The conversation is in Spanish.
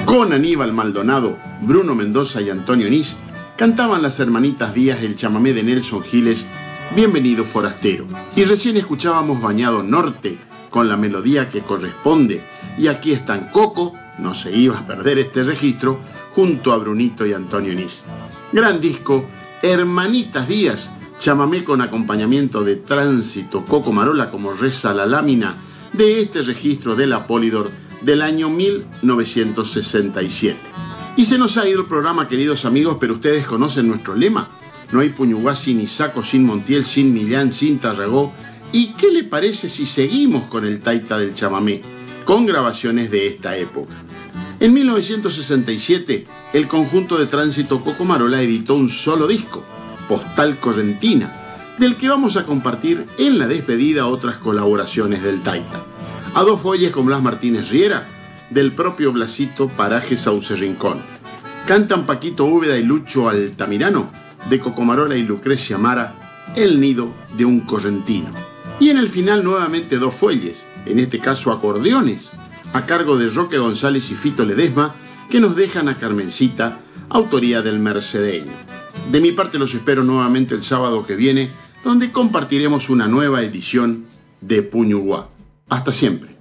Con Aníbal Maldonado, Bruno Mendoza y Antonio Nis, cantaban las hermanitas Díaz el chamamé de Nelson Giles, Bienvenido Forastero. Y recién escuchábamos Bañado Norte, con la melodía que corresponde. Y aquí están Coco, no se iba a perder este registro, junto a Brunito y Antonio Nis. Gran disco, Hermanitas Díaz, chamamé con acompañamiento de Tránsito, Coco Marola, como reza la lámina de este registro de la Polydor del año 1967. Y se nos ha ido el programa, queridos amigos, pero ustedes conocen nuestro lema. No hay Puñuguá sin Isaco, sin Montiel, sin Millán, sin Tarragó. ¿Y qué le parece si seguimos con el taita del chamamé, con grabaciones de esta época? En 1967, el conjunto de Tránsito Coco Marola editó un solo disco, Postal Correntina, del que vamos a compartir en la despedida otras colaboraciones del taita. A dos fuelles con Blas Martínez Riera, del propio Blasito Paraje Sauce Rincón. Cantan Paquito Úbeda y Lucho Altamirano, de Coco Marola y Lucrecia Mara, El nido de un correntino. Y en el final nuevamente dos fuelles, en este caso acordeones, a cargo de Roque González y Fito Ledesma, que nos dejan a Carmencita, autoría del mercedeño. De mi parte los espero nuevamente el sábado que viene, donde compartiremos una nueva edición de Puñuguá. Hasta siempre.